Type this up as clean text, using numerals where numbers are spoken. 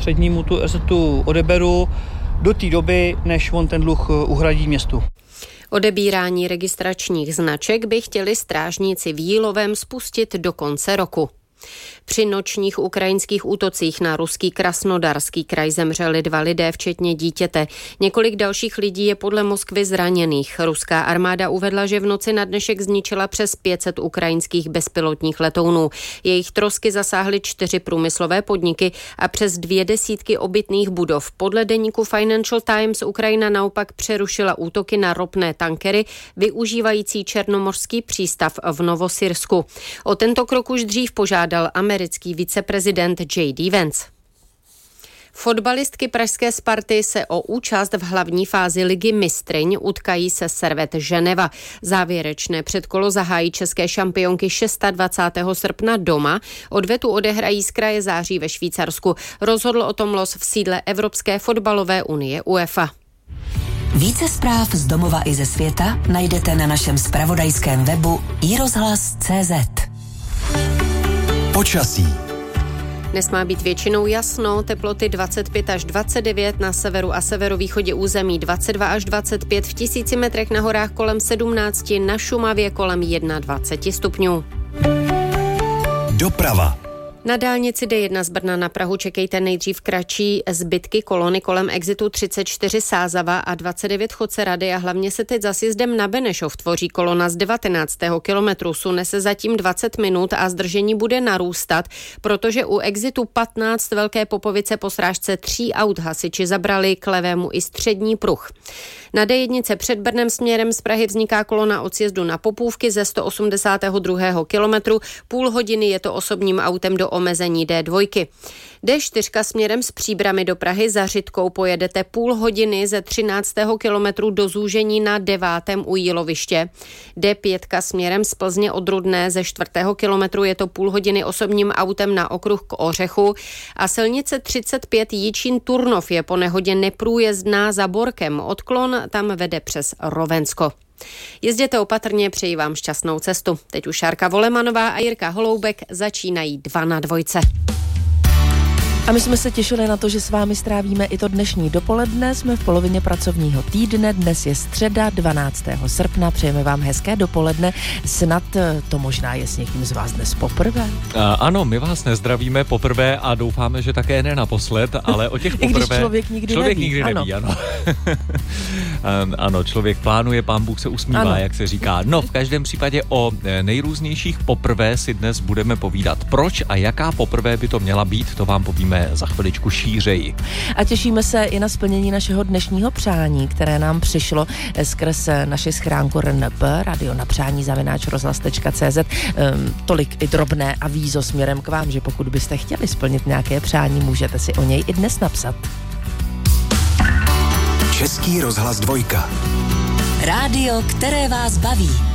přednímu tu resetu odeberu do té doby, než on ten dluh uhradí městu. Odebírání registračních značek by chtěli strážníci v Jílovém spustit do konce roku. Při nočních ukrajinských útocích na ruský Krasnodarský kraj zemřeli 2 lidé, včetně dítěte. Několik dalších lidí je podle Moskvy zraněných. Ruská armáda uvedla, že v noci na dnešek zničila přes 500 ukrajinských bezpilotních letounů. Jejich trosky zasáhly 4 průmyslové podniky a přes 200 obytných budov. Podle deníku Financial Times Ukrajina naopak přerušila útoky na ropné tankery využívající černomorský přístav v Novosirsku. O tento krok už dřív požádal americký viceprezident J.D. Vance. Fotbalistky pražské Sparty se o účast v hlavní fázi ligy mistryň utkají se Servette Ženeva. Závěrečné předkolo zahájí české šampionky 26. srpna doma. Odvetu odehrají z kraje září ve Švýcarsku. Rozhodl o tom los v sídle Evropské fotbalové unie UEFA. Více zpráv z domova i ze světa najdete na našem zpravodajském webu iRozhlas.cz. Počasí. Dnes má být většinou jasno, teploty 25 až 29, na severu a severovýchodě území 22 až 25, v 1000 metrech na horách kolem 17, na Šumavě kolem 21 stupňů. Doprava. Na dálnici D1 z Brna na Prahu čekejte nejdřív kratší zbytky kolony kolem exitu 34 Sázava a 29 Chodce Rady a hlavně se teď za sjezdem na Benešov tvoří kolona z 19. kilometru. Sune se zatím 20 minut a zdržení bude narůstat, protože u exitu 15 Velké Popovice po srážce 3 aut hasiči zabrali k levému i střední pruh. Na D1 před Brnem směrem z Prahy vzniká kolona od sjezdu na Popůvky ze 182. kilometru. Půl hodiny je to osobním autem do omezení D2. D4 směrem z Příbrami do Prahy za Řitkou pojedete půl hodiny ze 13. kilometru do zúžení na 9. u Jíloviště. D5 směrem z Plzně od Rudné ze 4. kilometru je to půl hodiny osobním autem na okruh k Ořechu a silnice 35 Jičín Turnov je po nehodě neprůjezdná za Borkem. Odklon tam vede přes Rovensko. Jezděte opatrně, přeji vám šťastnou cestu. Teď už Šárka Volemanová a Jirka Holoubek začínají 2 na 2. A my jsme se těšili na to, že s vámi strávíme i to dnešní dopoledne. Jsme v polovině pracovního týdne, dnes je středa 12. srpna. Přejeme vám hezké dopoledne. Snad to možná je s někým z vás dnes poprvé. Ano, my vás nezdravíme poprvé a doufáme, že také ne naposled, ale o těch poprvé... I když člověk nikdy neví, ano. Ano, člověk plánuje, Pán Bůh se usmívá, ano. Jak se říká. No, v každém případě o nejrůznějších poprvé si dnes budeme povídat. Proč a jaká poprvé by to měla být, to vám povíme za chviličku šířeji. A těšíme se i na splnění našeho dnešního přání, které nám přišlo skrz naši schránku RNP, radionapřání@rozhlas.cz. Tolik i drobné avízo směrem k vám, že pokud byste chtěli splnit nějaké přání, můžete si o něj i dnes napsat. Český rozhlas 2. Rádio, které vás baví.